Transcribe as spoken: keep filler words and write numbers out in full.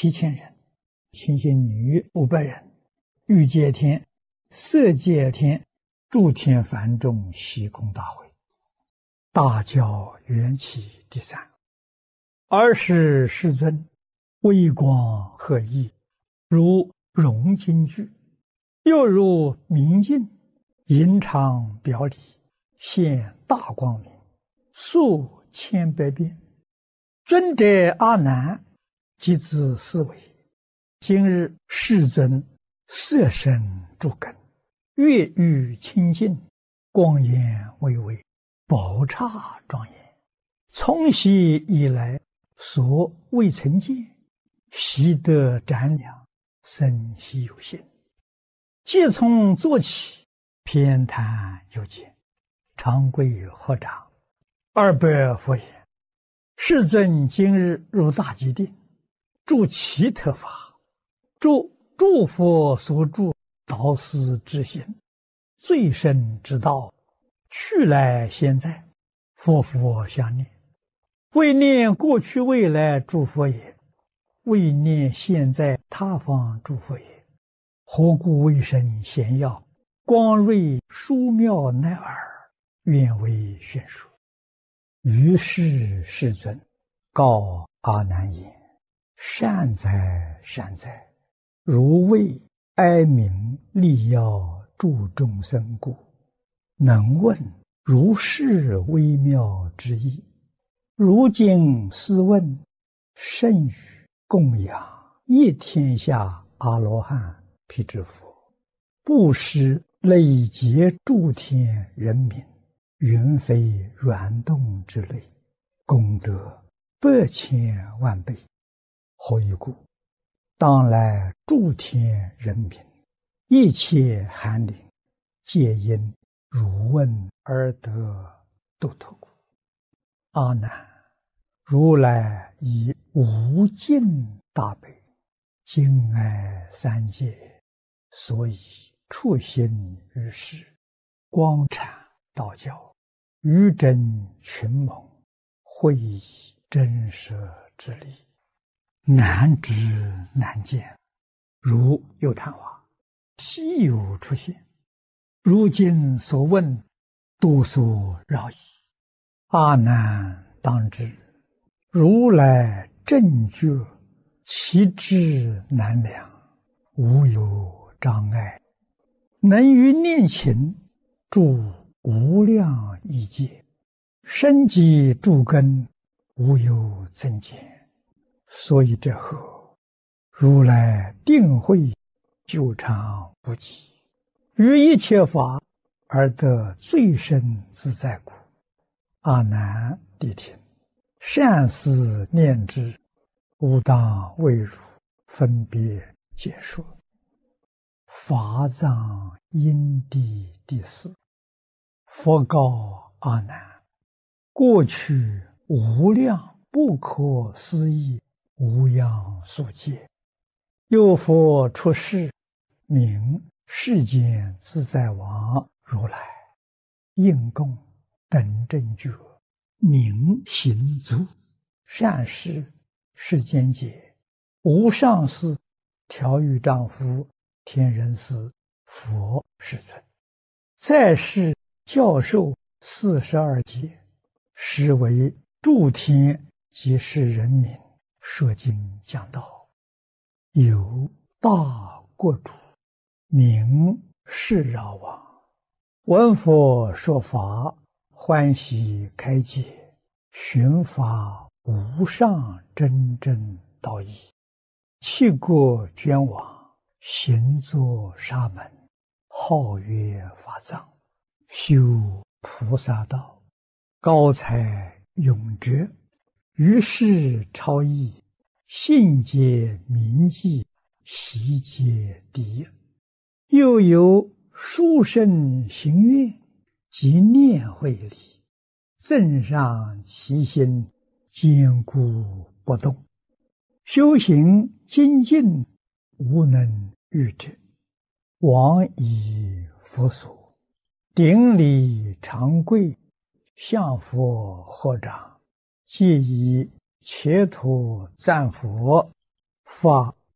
七千人，清心女五百人，欲界天、色界天、诸天梵众悉空大会，大教缘起第三。尔时世尊微光和熠，如融金具，又如明镜，银常表里，现大光明，数千百变。尊者阿难即自思维：今日世尊色身诸根，月欲清净，光焰巍巍，宝刹庄严，从昔以来所未曾见，习得瞻量，生希有心。即从坐起，偏袒有见，长跪合掌，二白佛言：世尊今日入大吉定，住其特法，住诸佛所住导师之心，最深之道，去来现在，佛佛相念，为念过去未来诸佛也，为念现在他方诸佛也。何故为生显耀，光瑞殊妙乃尔，愿为宣说。于是世尊告阿难言：善哉善哉，如为哀鸣利要助众生故，能问如是微妙之意。如今斯问，甚于供养一天下阿罗汉辟支佛，布施累劫诸天人民，云飞软动之类，功德百千万倍。何以故？当来诸天人民，一切寒灵，皆因汝问而得度脱故。阿难，如来以无尽大悲，敬爱三界，所以处心于世，光阐道教，于真群蒙，会以真实之理，难知难见，如有昙花，稀有出现。如今所问，多所扰矣。阿难当知，如来正觉，其智难量，无有障碍，能于念勤，住无量亿界，深积诸根，无有增减。所以这后，如来定慧久长不极，于一切法而得最深自在故。阿难谛听，善思念之，吾当为汝分别解说。法藏因地第四。佛告阿难：过去无量不可思议无量数劫，有佛出世，名世间自在王如来，应供等正觉，明行足，善事世间解，无上士，调御丈夫，天人师，佛世尊。在世教授四十二劫，实为诸天及世人民说经讲道。有大国主，名释饶王，闻佛说法，欢喜开解，寻法无上真正道义，弃国捐往，行作沙门，号曰法藏，修菩萨道，高才永哲，于是超逸，信解铭记，习皆第一。又有殊胜行愿及念慧力，增上其心，坚固不动，修行精进，无能御之。往以佛所，顶礼长跪，向佛合掌，皆以切土赞佛， 发